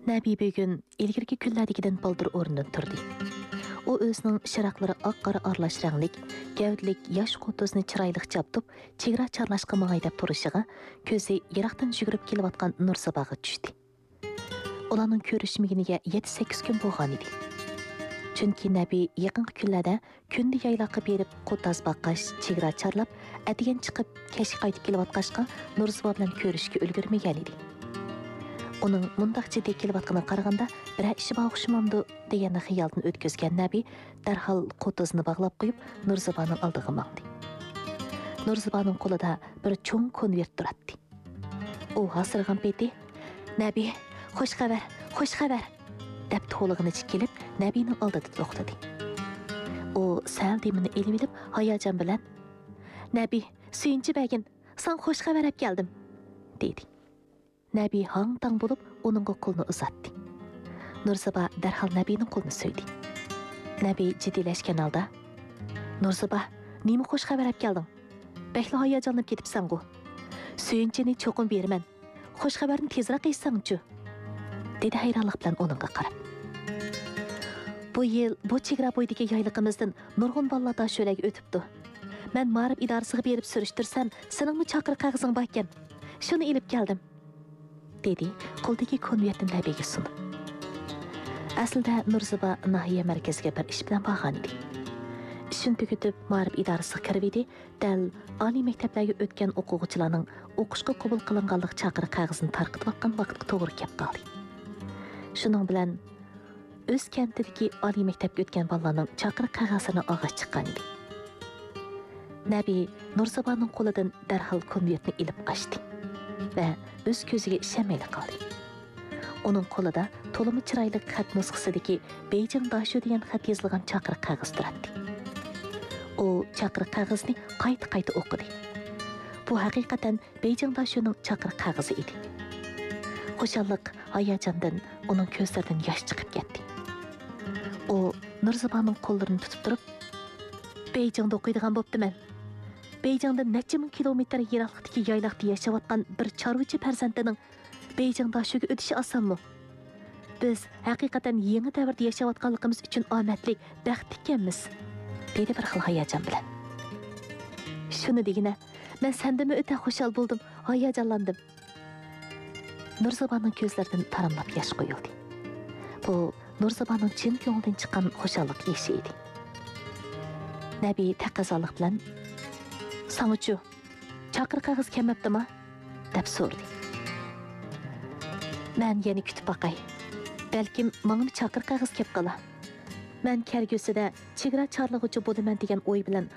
Nabi bugun ilgirki kunlardagidan baldır o'rnidan turdi. U o'zining shiraqlari oq-qora aralash ranglik, gavdlik yosh qo'tizni chiroyli chaptib, chegara charlashqa mang'ay deb turishiga ko'zi yiroqdan yugurib kelayotgan Nursabaga tushdi. Ularning ko'rishmaginiga 7-8 kun bo'lgan edi. Chunki Nabi yaqinqi kunlarda kunda yayloqqa berib qo'taz baqqash, chegara charlab, atigan chiqib kashga qaytib kelayotgashqa Nursaba bilan ko'rishga ulgurmagan edi. Onun mundaq jiddiy kelayotganına qaraganda bir ishi bor o'xshamamdi deganni xiyoldan o'tkazgan Nabi darhol qo'tizni bog'lab qo'yib Nurzabaning oldiga mangdi. Nurzabaning qo'lida bir cho'ng konvert turardi. U hasirg'an peti Nabi, xush xabar deb to'lig'ini kelib Nabining oldida to'xtadi. U sal demini elib olib hayajon bilan Nabi, suyunchi bagin, sen xush xabar olib keldim dedi. Nabi hang-tang bo'lib onunğa qo'lini uzatdi. Nursaba darhol Nabining qo'lini so'ydi. Nabi jiddiylashgan holda Nursaba, nima xush xabar olib kelding? Bekli hayajonlanib ketibsan-ku. Suyunchini cho'qim beraman. Xush xabarni tezroq aytsang-chi, dedi hayronlik bilan onunğa qarab. Bu yil bu chegara bo'yidagi yayliqimizdan nurg'un ballada sho'laga o'tibdi. Men ma'rif idorasiga berib surishtirsam, seningmi chaqir qog'ozing bor ekan. Shuni ilib keldim. dedi qo'ldagi konvertni Nabiga sunib. Aslida Nursaba nahiya markaziga bir ish bilan borgan edi. Ishini tugatib ma'rif idorasiga kirib edi, dal oliy maktablarga o'tgan o'quvchilarning o'qishga qabul qilinganlik chaqir qog'ozini tarqatayotgan vaqtga to'g'ri kelib qoldi. Shuning bilan o'z kentidagi oliy maktabga o'tgan bolalarning chaqir qog'ozini olg'a chiqqan edi. Nabi Nursabaning qo'lidan darhol konvertni ilib qochdi va o'z ko'ziga ishonmay qoldi. Uning qo'lida to'limi chiroyli xat nusxasidagi Beijing Dashu degan xat yozilgan chaqir qog'oz turardi. U chaqir qog'ozni qayta o'qidi. Bu haqiqatan Beijing Dashuning chaqir qog'ozi edi. Xushalliq, hayajondan uning ko'zlaridan yosh chiqib ketdi. U Nurzabaning qo'llarini tutib turib, Beijingda o'qiydigan bo'ptiman. Beijingda necha ming kilometr yiroqlikdagi yayloqda yashayotgan bir chorvachi farzandining Beijing Dashuga o'tishi osonmi? Biz haqiqatan yangi davrda yashayotganligimiz uchun omadli, baxtli ekanmiz, dedi bir xil hayajon bilan. Shuni degina, men sendimi o'ta xushal bo'ldim, hayajonlandim. Nurzabaning ko'zlaridan taramlab yosh qo'yildi. Bu Nurzabaning chin ko'ngildan chiqqan xushallik yoshi edi. Nabi taqozolik bilan Sanıçu, chaqir qog'oz kelmabdimi? deb so'radi. Men yana kutib boqay. Balkim menga chaqir qog'oz kelib qolar. Men kelgusida chegara charlig'uchi bo'laman degan o'y bilan